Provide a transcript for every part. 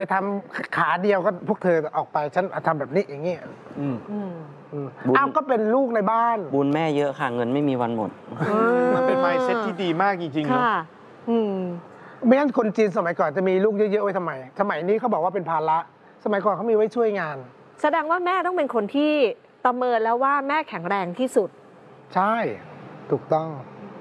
จะทำขาเดียวก็พวกเธอออกไปฉันทำแบบนี้อย่างนี้อ้าวก็เป็นลูกในบ้านบุญแม่เยอะค่ะเงินไม่มีวันหมดมันเป็น mindset ที่ดีมากจริงๆเนาะไม่งั้นคนจีนสมัยก่อนจะมีลูกเยอะๆไว้ทำไมสมัยนี้เขาบอกว่าเป็นภาระสมัยก่อนเขามีไว้ช่วยงานแสดงว่าแม่ต้องเป็นคนที่ประเมินแล้วว่าแม่แข็งแรงที่สุดใช่ถูกต้อง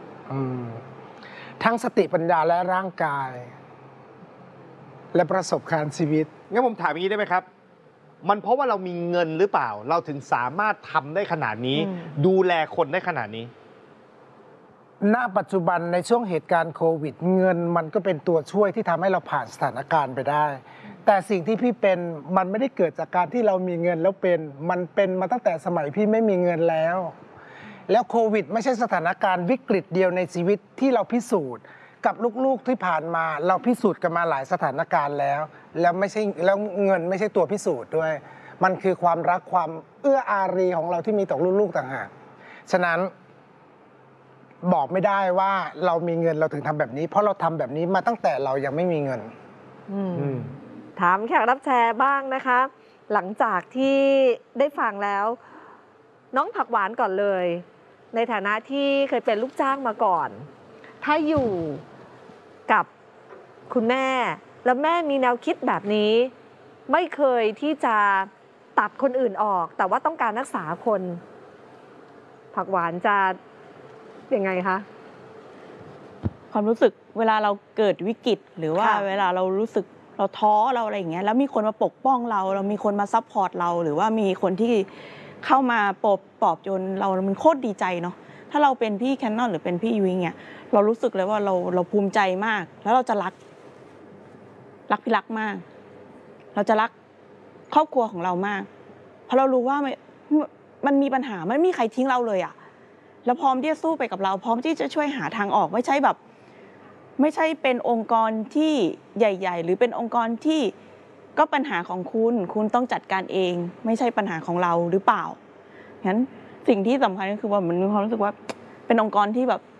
ทั้งสติปัญญาและร่างกายและประสบการณ์ชีวิตงั้นผมถามอย่างนี้ได้ไหมครับมันเพราะว่าเรามีเงินหรือเปล่าเราถึงสามารถทำได้ขนาดนี้ดูแลคนได้ขนาดนี้ณปัจจุบันในช่วงเหตุการณ์โควิดเงินมันก็เป็นตัวช่วยที่ทำให้เราผ่านสถานการณ์ไปได้แต่สิ่งที่พี่เป็นมันไม่ได้เกิดจากการที่เรามีเงินแล้วเป็นมันเป็นมาตั้งแต่สมัยพี่ไม่มีเงินแล้วโควิดไม่ใช่สถานการณ์วิกฤตเดียวในชีวิตที่เราพิสูจน์กับลูกๆที่ผ่านมาเราพิสูจน์กันมาหลายสถานการณ์แล้วไม่ใช่แล้วเงินไม่ใช่ตัวพิสูจน์ด้วยมันคือความรักความเอื้ออารีของเราที่มีต่อลูกๆต่างหากฉะนั้นบอกไม่ได้ว่าเรามีเงินเราถึงทำแบบนี้เพราะเราทำแบบนี้มาตั้งแต่เรายังไม่มีเงินถามแขกรับแชร์บ้างนะคะหลังจากที่ได้ฟังแล้วน้องผักหวานก่อนเลยในฐานะที่เคยเป็นลูกจ้างมาก่อนถ้าอยู่กับคุณแม่แล้วแม่มีแนวคิดแบบนี้ไม่เคยที่จะตัดคนอื่นออกแต่ว่าต้องการรักษาคนผักหวานจะยังไงคะความรู้สึกเวลาเราเกิดวิกฤตหรือว่าเวลาเรารู้สึกเราท้อเราอะไรอย่างเงี้ยแล้วมีคนมาปกป้องเรามีคนมาซัพพอร์ตเราหรือว่ามีคนที่เข้ามาปลอบโยนเรามันโคตรดีใจเนาะถ้าเราเป็นพี่แคนนอนหรือเป็นพี่ยุ้ยเนี่ยเรารู้สึกเลยว่าเราภูมิใจมากแล้วเราจะรักพี่รักมากเราจะรักครอบครัวของเรามากเพราะเรารู้ว่ามันมีปัญหาไม่มีใครทิ้งเราเลยอะแล้วพร้อมที่จะสู้ไปกับเราพร้อมที่จะช่วยหาทางออกไม่ใช่เป็นองค์กรที่ใหญ่ๆหรือเป็นองค์กรที่ก็ปัญหาของคุณต้องจัดการเองไม่ใช่ปัญหาของเราหรือเปล่างั้นสิ่งที่สำคัญก็คือว่ามันมีความรู้สึกว่าเป็นองค์กรที่แบบ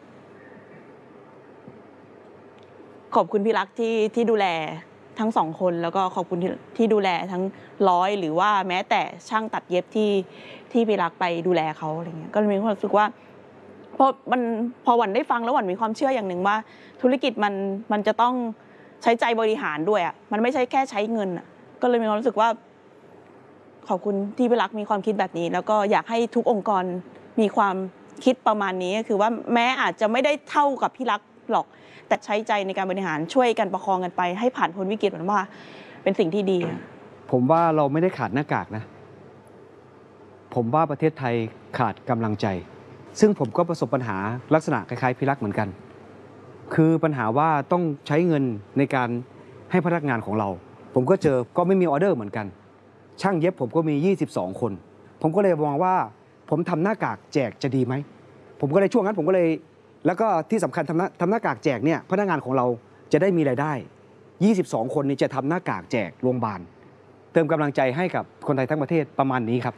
ขอบคุณพี่รักที่ดูแลทั้ง2คนแล้วก็ขอบคุณที่ดูแลทั้งร้อยหรือว่าแม้แต่ช่างตัดเย็บที่พี่รักไปดูแลเขาอะไรเงี้ยก็มีความรู้สึกว่าพอวันได้ฟังแล้ววันมีความเชื่ออย่างหนึ่งว่าธุรกิจมันจะต้องใช้ใจบริหารด้วยอ่ะมันไม่ใช่แค่ใช้เงินอ่ะก็เลยมีความรู้สึกว่าขอบคุณที่พี่รักมีความคิดแบบนี้แล้วก็อยากให้ทุกองค์กรมีความคิดประมาณนี้ก็คือว่าแม้อาจจะไม่ได้เท่ากับพี่รักหรอกแต่ใช้ใจในการบริหารช่วยกันประคองกันไปให้ผ่านพ้นวิกฤตมันว่าเป็นสิ่งที่ดีผมว่าเราไม่ได้ขาดหน้ากากนะผมว่าประเทศไทยขาดกำลังใจซึ่งผมก็ประสบปัญหาลักษณะคล้ายๆพี่รักเหมือนกันคือปัญหาว่าต้องใช้เงินในการให้พนักงานของเราผมก็ก็ไม่มีออเดอร์เหมือนกันช่างเย็บผมก็มี22คนผมก็เลยมองว่าผมทำหน้ากากแจกจะดีไหมผมก็เลยช่วงนั้นผมก็เลยแล้วก็ที่สำคัญทำหน้ากากแจกเนี่ยพนักงานของเราจะได้มีรายได้22คนนี้จะทำหน้ากากแจกโรงพยาบาลเติมกำลังใจให้กับคนไทยทั้งประเทศประมาณนี้ครับ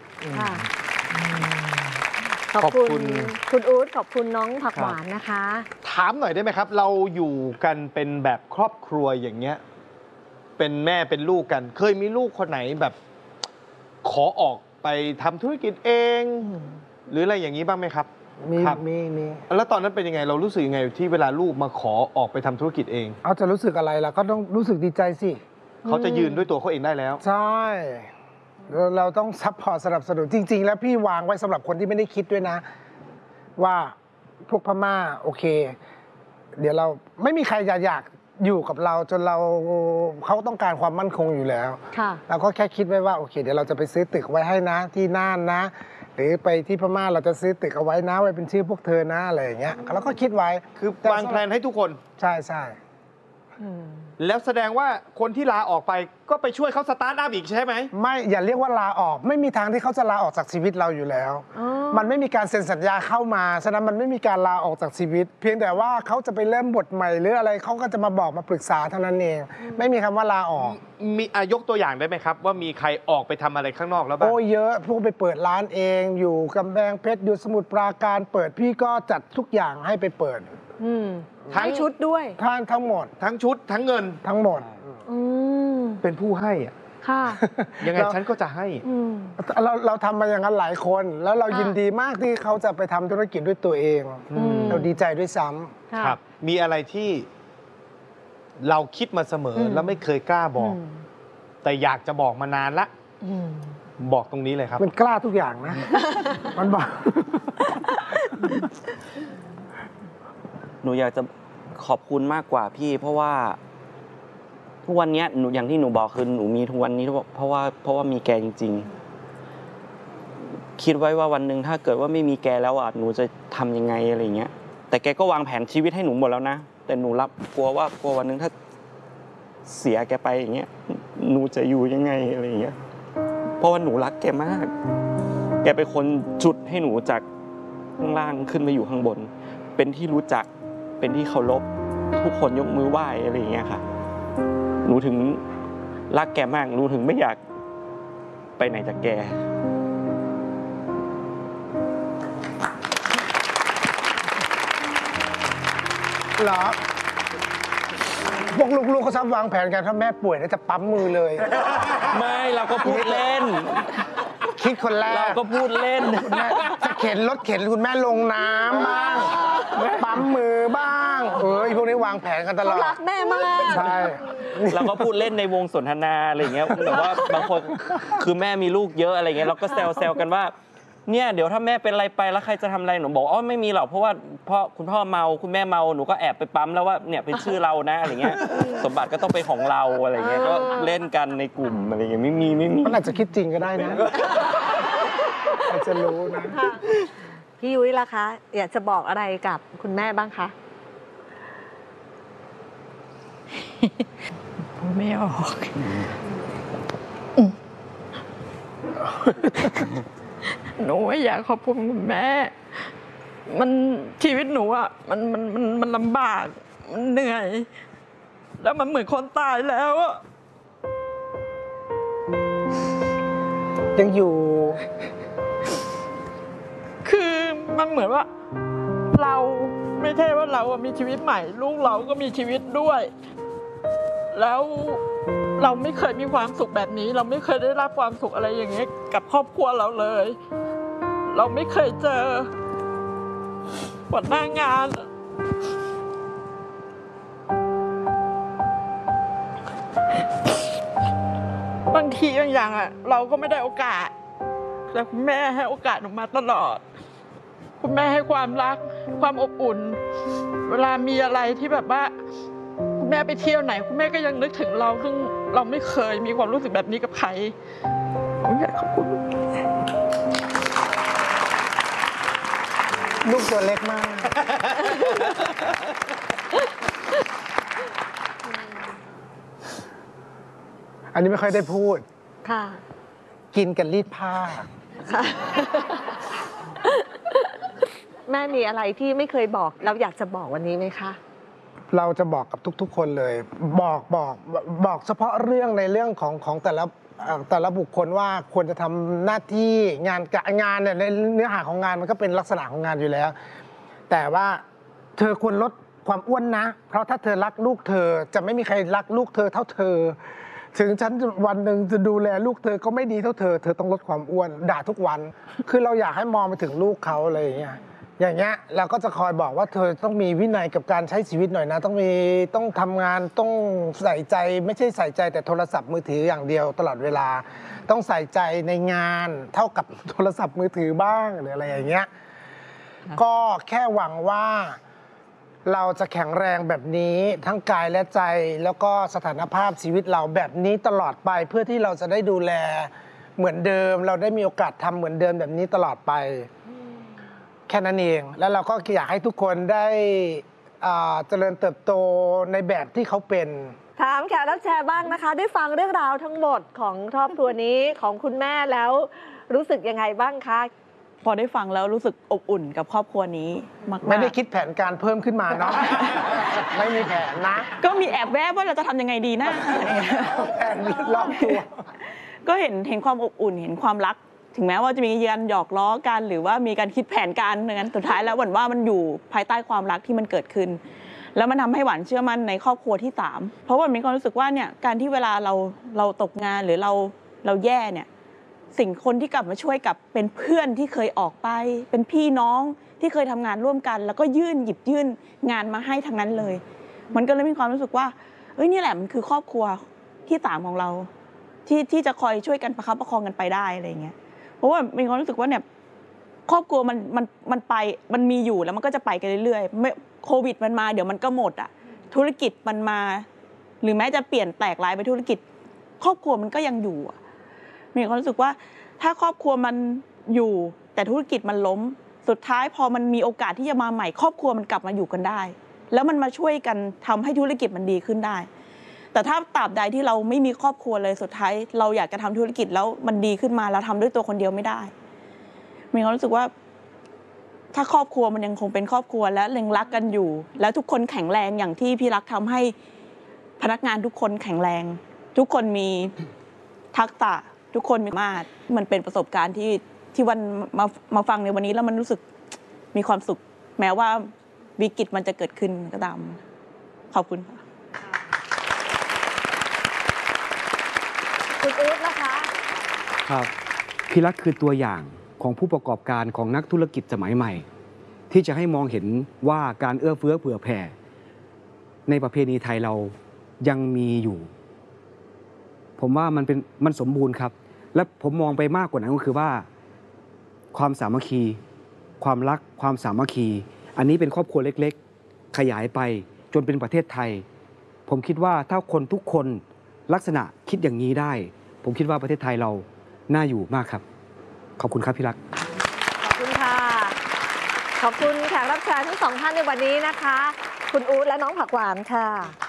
ขอบคุณคุณอู๊ดขอบคุณน้องผักหวานนะคะถามหน่อยได้ไหมครับเราอยู่กันเป็นแบบครอบครัวอย่างเงี้ยเป็นแม่เป็นลูกกันเคยมีลูกคนไหนแบบขอออกไปทำธุรกิจเองหรืออะไรอย่างนี้บ้างไหมครับมีแล้วตอนนั้นเป็นยังไงเรารู้สึกยังไงที่เวลาลูกมาขอออกไปทำธุรกิจเองเอาจะรู้สึกอะไรล่ะก็ต้องรู้สึกดีใจสิเขาจะยืนด้วยตัวเขาเองได้แล้วใช่เราต้องซัพพอร์ตสนับสนุนจริงๆแล้วพี่วางไว้สำหรับคนที่ไม่ได้คิดด้วยนะว่าพวกพม่าโอเคเดี๋ยวเราไม่มีใครอยากอยู่กับเราจนเขาต้องการความมั่นคงอยู่แล้วเราก็แค่คิดไว้ว่าโอเคเดี๋ยวเราจะไปซื้อตึกไว้ให้นะที่น่านนะหรือไปที่พม่าเราจะซื้อตึกเอาไว้นะไว้เป็นชื่อพวกเธอนะอะไรอย่างเงี้ยเราก็คิดไว้คือวางแผนให้ทุกคนใช่แล้วแสดงว่าคนที่ลาออกไปก็ไปช่วยเขาสตาร์ทอัพอีกใช่ไหมไม่อย่าเรียกว่าลาออกไม่มีทางที่เขาจะลาออกจากชีวิตเราอยู่แล้วมันไม่มีการเซ็นสัญญาเข้ามาฉะนั้นมันไม่มีการลาออกจากชีวิตเพียงแต่ว่าเขาจะไปเริ่มบทใหม่หรืออะไรเขาก็จะมาบอกมาปรึกษาเท่านั้นเองไม่มีคำว่าลาออกมียกตัวอย่างได้ไหมครับว่ามีใครออกไปทำอะไรข้างนอกแล้วบ้างโอ้เยอะพวกไปเปิดร้านเองอยู่กำแพงเพชรอยู่สมุทรปราการเปิดพี่ก็จัดทุกอย่างให้ไปเปิดทั้งชุดด้วยทั้งหมดทั้งชุดทั้งเงินทั้งหมดเป็นผู้ให้อะค่ะยังไงฉันก็จะให้เราทำมาอย่างนั้นหลายคน แล้วเรายินดีมากที่เขาจะไปทำธุรกิจด้วยตัวเอง เราดีใจด้วยซ้ำค่ะครับ มีอะไรที่เราคิดมาเสมอแล้วไม่เคยกล้าบอก แต่อยากจะบอกมานานละบอกตรงนี้เลยครับมันกล้าทุกอย่างนะ มันบอกหนูอยากจะขอบคุณมากกว่าพี่ เพราะว่าทุกวันเนี้ยหนูอย่างที่หนูบอกคือหนูมีทุกวันนี้เพราะว่ามีแกจริง ๆ คิดไว้ว่าวันหนึ่งถ้าเกิดว่าไม่มีแกแล้วอ่ะหนูจะทำยังไงอะไรเงี้ย แต่แกก็วางแผนชีวิตให้หนูหมดแล้วนะแต่หนูกลัววันหนึ่งถ้าเสียแกไปอย่างเงี้ยหนูจะอยู่ยังไงอะไรเงี้ยเพราะว่าหนูรักแกมาก แกเป็นคนจุดให้หนูจากข้างล่างขึ้นมาอยู่ข้างบน เป็นที่รู้จักเป็นที่เคารพทุกคนยกมือไหว้อะไรอย่างเงี้ยค่ะหนูถึงรักแกมากหนูถึงไม่อยากไปไหนจากแกเหรอพวกลูกๆเขาชอบวางแผนกันถ้าแม่ป่วยแล้วจะปั๊มมือเลยไม่เราก็พูดเล่นคิดคนแรกเราก็พูดเล่นคุณแม่จะเข็นรถเข็นคุณแม่ลงน้ำบ้างปั๊มมือบ้างไอ้พวกนี้วางแผนกันตลเขาอดรักแม่มากใช่เราก็พูดเล่นในวงสนทนาอะไรอย่างเงี้ยแต่ว่าบางคนคือแม่มีลูกเยอะอะไรเงี้ยเราก็แซวกันว่าเนี่ยเดี๋ยวถ้าแม่เป็นอะไรไปแล้วใครจะทำอะไรหนูบอกอ๋อไม่มีหรอกเพราะว่าคุณพ่อเมาคุณแม่เมาหนูก็แอบไปปั๊มแล้วว่าเนี่ยเป็นชื่อเรานะอะไรเงี้ยสมบัติก็ต้องเป็นของเราอะไรเงี้ยก็เล่นกันในกลุ่มอะไรเงี้ยไม่มีมันอาจจะคิดจริงก็ได้นะอาจจะรู้นะค่ะพี่ยุ้ยล่ะคะ อยากจะบอกอะไรกับคุณแม่บ้างคะพูดไม่ออก หนูอยากขอบคุณคุณแม่ มันชีวิตหนูอ่ะมันลำบากมันเหนื่อย แล้วมันเหมือนคนตายแล้วอ่ะยังอยู่คือมันเหมือนว่า เราไม่ใช่ว่าเรามีชีวิตใหม่ ลูกเราก็มีชีวิตด้วย แล้วเราไม่เคยมีความสุขแบบนี้ เราไม่เคยได้รับความสุขอะไรอย่างเงี้ยกับครอบครัวเราเลย เราไม่เคยเจอหัวหน้างานบางทีบางอย่างอ่ะเราก็ไม่ได้โอกาสแต่คุณแม่ให้โอกาสหนูมาตลอด คุณแม่ให้ความรักความอบอุ่น เวลามีอะไรที่แบบว่าคุณแม่ไปเที่ยวไหนคุณแม่ก็ยังนึกถึงเราซึ่งเราไม่เคยมีความรู้สึกแบบนี้กับใครผมอยากขอบคุณลูกตัวเล็กมาก อันนี้ไม่ค่อยได้พูดค่ะกินกันรีดผ้าแม่มีอะไรที่ไม่เคยบอกเราอยากจะบอกวันนี้ไหมคะเราจะบอกกับทุกๆ คนเลย บอกเฉพาะเรื่องในเรื่องของแต่ละบุคคลว่าควรจะทำหน้าที่งานเนี่ยในเนื้อหาของงานมันก็เป็นลักษณะของงานอยู่แล้ว แต่ว่าเธอควรลดความอ้วนนะ เพราะถ้าเธอรักลูกเธอจะไม่มีใครรักลูกเธอเท่าเธอ ถึงฉันวันหนึ่งจะดูแลลูกเธอก็ไม่ดีเท่าเธอต้องลดความอ้วนด่าทุกวัน คือเราอยากให้มองไปถึงลูกเขาอะไรอย่างเงี้ยเราก็จะคอยบอกว่าเธอต้องมีวินัยกับการใช้ชีวิตหน่อยนะต้องทำงานต้องใส่ใจไม่ใช่ใส่ใจแต่โทรศัพท์มือถืออย่างเดียวตลอดเวลาต้องใส่ใจในงานเท่ากับโทรศัพท์มือถือบ้างหรืออะไรอย่างเงี้ยก็แค่หวังว่าเราจะแข็งแรงแบบนี้ทั้งกายและใจแล้วก็สถานภาพชีวิตเราแบบนี้ตลอดไปเพื่อที่เราจะได้ดูแลเหมือนเดิมเราได้มีโอกาสทำเหมือนเดิมแบบนี้ตลอดไปแค่นั้นเองแล้วเราก็อยากให้ทุกคนได้เจริญเติบโตในแบบที่เขาเป็นถามแขกรับเชิญบ้างนะคะ ได้ฟังเรื่องราวทั้งหมดของครอบครัวนี้ของคุณแม่แล้วรู้สึกยังไงบ้างคะพอได้ฟังแล้วรู้สึกอบอุ่นกับครอบครัวนี้มากๆไม่ได้คิดแผนการเพิ่มขึ้นมาเนาะ ไม่มีแผนนะก็มีแอบแวบว่าเราจะทำยังไงดีนะแผนรอบตัวก็เห็นความอบอุ่นเห็นความรัก ถึงแม้ว่าจะมีการหยอกล้อกันหรือว่ามีการคิดแผนการอย่างนั้นสุดท้ายแล้วหวั่นว่ามันอยู่ภายใต้ความรักที่มันเกิดขึ้นแล้วมันทำให้หวานเชื่อมั่นในครอบครัวที่3เพราะว่ามีความรู้สึกว่าเนี่ยการที่เวลาเราตกงานหรือเราแย่เนี่ยสิ่งคนที่กลับมาช่วยกับเป็นเพื่อนที่เคยออกไปเป็นพี่น้องที่เคยทำงานร่วมกัน แล้วก็หยิบยื่นงานมาให้ทั้งนั้นเลยมันก็เลยมีความรู้สึกว่านี่แหละมันคือครอบครัวที่3ของเราที่จะคอยช่วยกันประคับประคองกันไปได้อะไรอย่างเงี้ยเพราะว่ามีความรู้สึกว่าเนี่ยครอบครัวมันไปมันมีอยู่แล้วมันก็จะไปกันเรื่อยๆโควิดมันมาเดี๋ยวมันก็หมดอ่ะธุรกิจมันมาหรือแม้จะเปลี่ยนแตกลายไปธุรกิจครอบครัวมันก็ยังอยู่มีความรู้สึกว่าถ้าครอบครัวมันอยู่แต่ธุรกิจมันล้มสุดท้ายพอมันมีโอกาสที่จะมาใหม่ครอบครัวมันกลับมาอยู่กันได้แล้วมันมาช่วยกันทำให้ธุรกิจมันดีขึ้นได้แต่ถ้าตราบใดที่เราไม่มีครอบครัวเลยสุดท้ายเราอยากจะทำธุรกิจแล้วมันดีขึ้นมาเราทำด้วยตัวคนเดียวไม่ได้มีความรู้สึกว่าถ้าครอบครัวมันยังคงเป็นครอบครัวและยังรักกันอยู่แล้วทุกคนแข็งแรงอย่างที่พี่รักทำให้พนักงานทุกคนแข็งแรงทุกคนมีทักษะทุกคนมีมาตรมันเป็นประสบการณ์ที่วันมาฟังในวันนี้แล้วมันรู้สึกมีความสุขแม้ว่าวิกฤตมันจะเกิดขึ้นก็ตามขอบคุณค่ะคุณอู๊ดนะคะครับพี่รักคือตัวอย่างของผู้ประกอบการของนักธุรกิจสมัยใหม่ ที่จะให้มองเห็นว่าการเอื้อเฟื้อเผื่อแผ่ในประเพณีไทยเรายังมีอยู่ผมว่ามันสมบูรณ์ครับและผมมองไปมากกว่านั้นก็คือว่าความสามัคคีความรักความสามัคคีอันนี้เป็นครอบครัวเล็กๆขยายไปจนเป็นประเทศไทยผมคิดว่าถ้าคนทุกคนลักษณะคิดอย่างนี้ได้ผมคิดว่าประเทศไทยเราน่าอยู่มากครับขอบคุณครับพี่รักขอบคุณค่ะขอบคุณแขกรับเชิญทั้ง2ท่านในวันนี้นะคะคุณอู๊ดและน้องผักหวานค่ะ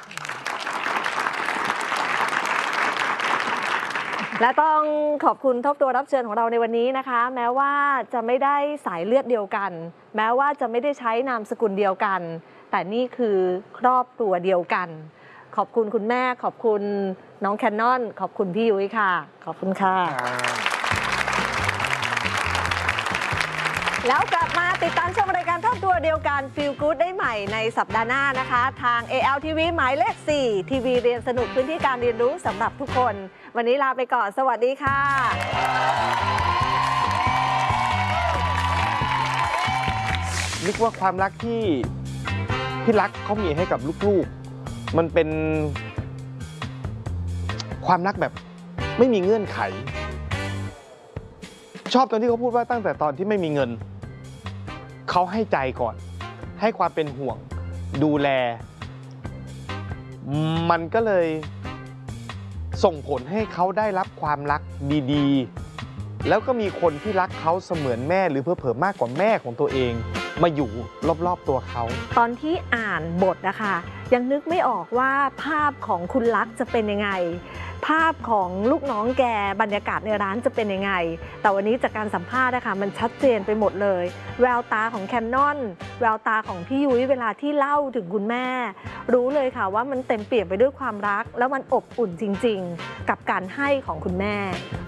และต้องขอบคุณครอบครัวรับเชิญของเราในวันนี้นะคะแม้ว่าจะไม่ได้สายเลือดเดียวกันแม้ว่าจะไม่ได้ใช้นามสกุลเดียวกันแต่นี่คือครอบครัวเดียวกันขอบคุณคุณแม่ขอบคุณน้องแคนนอนขอบคุณพี่ยุ้ยค่ะขอบคุณค่ะแล้วกลับมาติดตามชมรายการครอบครัวเดียวกัน Feel Good ได้ใหม่ในสัปดาห์หน้านะคะทาง ALTV หมายเลข 4 ทีวีเรียนสนุกพื้นที่การเรียนรู้สำหรับทุกคนวันนี้ลาไปก่อนสวัสดีค่ะนึกว่าความรักที่พี่รักเขามีให้กับลูกๆมันเป็นความรักแบบไม่มีเงื่อนไขชอบตอนที่เขาพูดว่าตั้งแต่ตอนที่ไม่มีเงินเขาให้ใจก่อนให้ความเป็นห่วงดูแลมันก็เลยส่งผลให้เขาได้รับความรักดีๆแล้วก็มีคนที่รักเขาเสมือนแม่หรือเผลอๆมากกว่าแม่ของตัวเองมาอยู่รอบๆตัวเขาตอนที่อ่านบทนะคะยังนึกไม่ออกว่าภาพของคุณลักษณ์จะเป็นยังไงภาพของลูกน้องแกบรรยากาศในร้านจะเป็นยังไงแต่วันนี้จากการสัมภาษณ์นะคะมันชัดเจนไปหมดเลยแววตาของแคนนอนแววตาของพี่ยุ้ยเวลาที่เล่าถึงคุณแม่รู้เลยค่ะว่ามันเต็มเปี่ยมไปด้วยความรักแล้วมันอบอุ่นจริงๆกับการให้ของคุณแม่